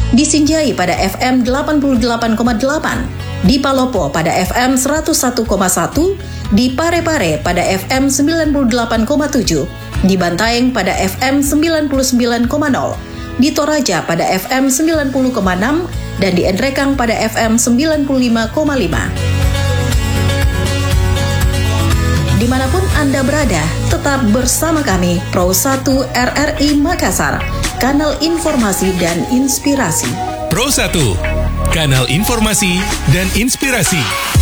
di Sinjai pada FM 88,8, di Palopo pada FM 101,1, di Parepare pada FM 98,7, di Bantaeng pada FM 99,0, di Toraja pada FM 90,6, dan di Endrekang pada FM 95,5. Dimanapun Anda berada, tetap bersama kami, Pro 1 RRI Makassar, kanal informasi dan inspirasi. Pro 1, kanal informasi dan inspirasi.